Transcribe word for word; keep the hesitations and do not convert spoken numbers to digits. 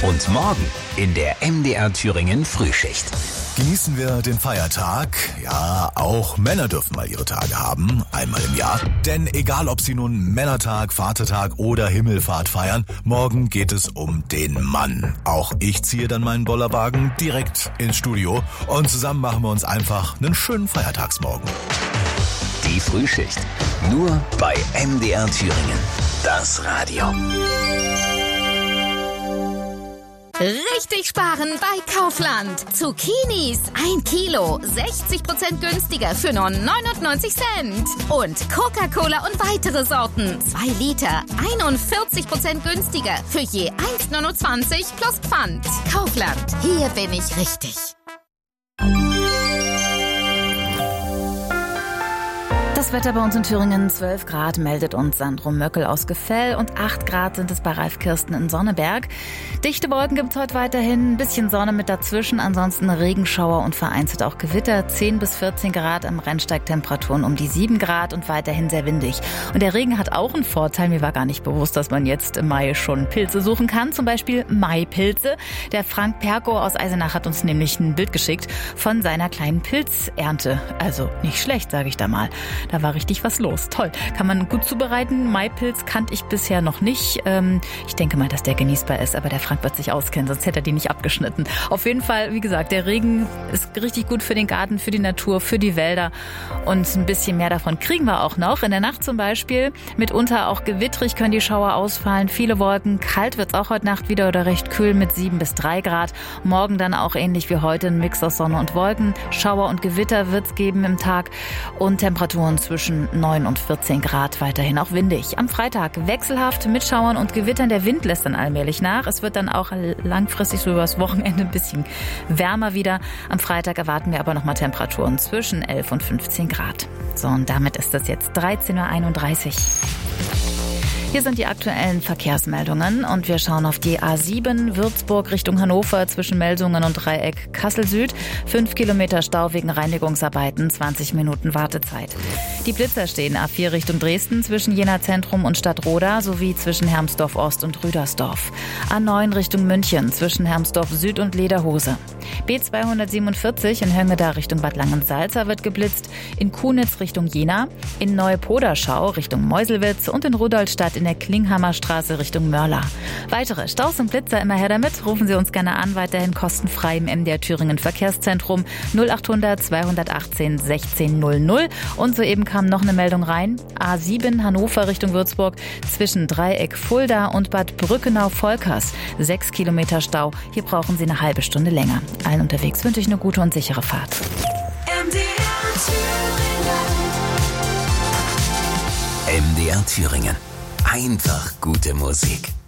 Und morgen in der M D R Thüringen Frühschicht. Genießen wir den Feiertag. Ja, auch Männer dürfen mal ihre Tage haben, einmal im Jahr. Denn egal, ob sie nun Männertag, Vatertag oder Himmelfahrt feiern, morgen geht es um den Mann. Auch ich ziehe dann meinen Bollerwagen direkt ins Studio und zusammen machen wir uns einfach einen schönen Feiertagsmorgen. Die Frühschicht. Nur bei M D R Thüringen. Das Radio. Richtig sparen bei Kaufland. Zucchinis ein Kilo, sechzig Prozent günstiger für nur neunundneunzig Cent. Und Coca-Cola und weitere Sorten, zwei Liter, einundvierzig Prozent günstiger für je eins neunundzwanzig plus Pfand. Kaufland, hier bin ich richtig. Das Wetter bei uns in Thüringen, zwölf Grad, meldet uns Sandro Möckel aus Gefell und acht Grad sind es bei Ralf Kirsten in Sonneberg. Dichte Wolken gibt es heute weiterhin, ein bisschen Sonne mit dazwischen, ansonsten Regenschauer und vereinzelt auch Gewitter, zehn bis vierzehn Grad, am Rennsteig Temperaturen um die sieben Grad und weiterhin sehr windig. Und der Regen hat auch einen Vorteil, mir war gar nicht bewusst, dass man jetzt im Mai schon Pilze suchen kann, zum Beispiel Maipilze. Der Frank Perko aus Eisenach hat uns nämlich ein Bild geschickt von seiner kleinen Pilzernte, also nicht schlecht, sage ich da mal. Da war richtig was los. Toll. Kann man gut zubereiten. Maipilz kannte ich bisher noch nicht. Ähm, ich denke mal, dass der genießbar ist, aber der Frank wird sich auskennen, sonst hätte er die nicht abgeschnitten. Auf jeden Fall, wie gesagt, der Regen ist richtig gut für den Garten, für die Natur, für die Wälder und ein bisschen mehr davon kriegen wir auch noch. In der Nacht zum Beispiel, mitunter auch gewittrig können die Schauer ausfallen, viele Wolken. Kalt wird es auch heute Nacht wieder oder recht kühl mit sieben bis drei Grad. Morgen dann auch ähnlich wie heute ein Mix aus Sonne und Wolken. Schauer und Gewitter wird es geben im Tag und Temperaturen zwischen neun und vierzehn Grad, weiterhin auch windig. Am Freitag wechselhaft mit Schauern und Gewittern. Der Wind lässt dann allmählich nach. Es wird dann auch langfristig so übers Wochenende ein bisschen wärmer wieder. Am Freitag erwarten wir aber nochmal Temperaturen zwischen elf und fünfzehn Grad. So, und damit ist das jetzt dreizehn Uhr einunddreißig. Hier sind die aktuellen Verkehrsmeldungen und wir schauen auf die A sieben Würzburg Richtung Hannover zwischen Melsungen und Dreieck Kassel Süd. Fünf Kilometer Stau wegen Reinigungsarbeiten, zwanzig Minuten Wartezeit. Die Blitzer stehen A vier Richtung Dresden zwischen Jena Zentrum und Stadtroda sowie zwischen Hermsdorf Ost und Rüdersdorf. A neun Richtung München zwischen Hermsdorf Süd und Lederhose. B zweihundertsiebenundvierzig in Höngeda Richtung Bad Langensalza wird geblitzt. In Kunitz Richtung Jena. In Neupoderschau Richtung Meuselwitz und in Rudolstadt in der Klinghammer Straße Richtung Mörla. Weitere Staus und Blitzer immer her damit. Rufen Sie uns gerne an, weiterhin kostenfrei im M D R Thüringen Verkehrszentrum null achthundert zweihundertachtzehn sechzehn null null. Und soeben kam noch eine Meldung rein. A sieben Hannover Richtung Würzburg zwischen Dreieck Fulda und Bad Brückenau-Volkers. Sechs Kilometer Stau. Hier brauchen Sie eine halbe Stunde länger. Allen unterwegs wünsche ich eine gute und sichere Fahrt. M D R Thüringen. M D R Thüringen. Einfach gute Musik.